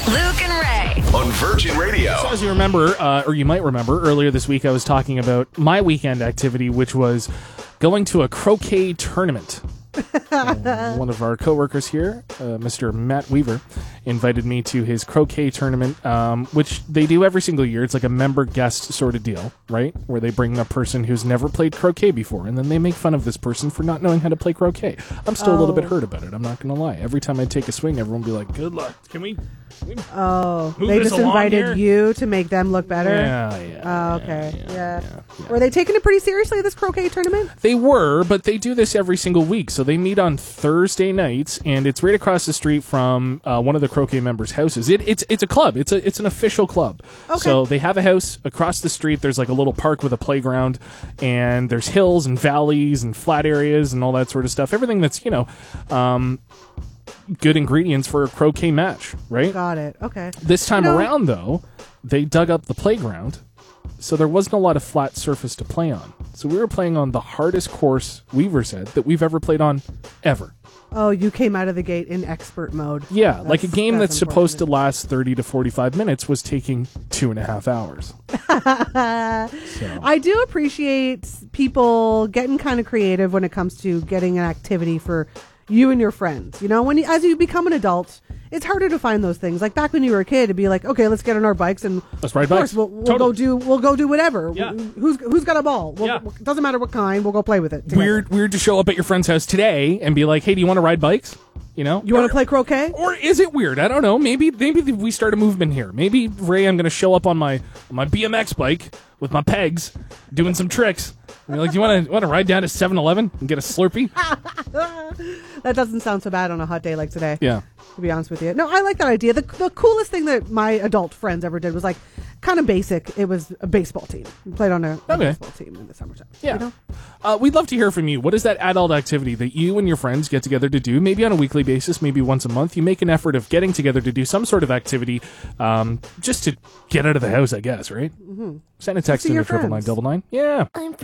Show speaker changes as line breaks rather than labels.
Luke and Ray.
On Virgin Radio.
So as you remember, or you might remember, earlier this week I was talking about my weekend activity, which was going to a croquet tournament. One of our coworkers here, Mr. Matt Weaver, invited me to his croquet tournament, which they do every single year. It's like a member guest sort of deal, right? Where they bring a person who's never played croquet before, and then they make fun of this person for not knowing how to play croquet. I'm still a little bit hurt about it. I'm not going to lie. Every time I take a swing, everyone will be like, "Good luck. Can we move
they
this
just
along
invited
here?"
you to make them look better?
Yeah.
Oh, okay. Yeah. Were they taking it pretty seriously, this croquet tournament?
They were, but they do this every single week. So they meet on Thursday nights, and it's right across the street from one of the croquet members' houses. It's a club. It's an official club.
Okay.
So they have a house across the street. There's like a little park with a playground, and there's hills and valleys and flat areas and all that sort of stuff. Everything that's, good ingredients for a croquet match, right?
Got it. Okay.
This time around, though, they dug up the playground, so there wasn't a lot of flat surface to play on. So we were playing on the hardest course, Weaver said, that we've ever played on, ever.
Oh, you came out of the gate in expert mode.
Yeah, like a game that's supposed to
unfortunate.
last 30 to 45 minutes was taking 2.5 hours. So.
I do appreciate people getting kind of creative when it comes to getting an activity for you and your friends. You know, as you become an adult, it's harder to find those things. Like back when you were a kid, it'd be like, okay, let's get on our bikes and
let's ride
of course,
bikes.
We'll go do whatever.
Yeah.
Who's got a ball? Doesn't matter what kind. We'll go play with it together.
Weird to show up at your friend's house today and be like, hey, do you want to ride bikes? You know?
You want to play croquet?
Or is it weird? I don't know. Maybe we start a movement here. Maybe, Ray, I'm going to show up on my BMX bike with my pegs, doing some tricks. And be like, do you want to ride down to 7-Eleven and get a Slurpee?
That doesn't sound so bad on a hot day like today.
Yeah.
To be honest with you. No, I like that idea. The coolest thing that my adult friends ever did was like kind of basic. It was a baseball team. We played on a baseball team in the summertime.
Yeah.
You know?
We'd love to hear from you. What is that adult activity that you and your friends get together to do? Maybe on a weekly basis, maybe once a month. You make an effort of getting together to do some sort of activity just to get out of the house, I guess, right? Mm-hmm. Send a text
See
in
your
to 99999. Yeah.